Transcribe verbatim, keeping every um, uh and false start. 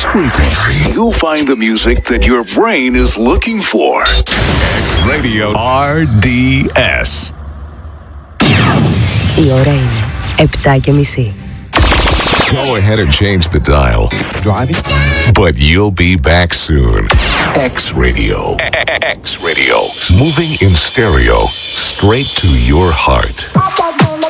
this frequency, you'll find the music that your brain is looking for. X Radio αρ ντι ες. Η ώρα είναι επτά και μισή. Go ahead and change the dial. Driving? But you'll be back soon. X Radio. X Radio. Moving in stereo straight to your heart.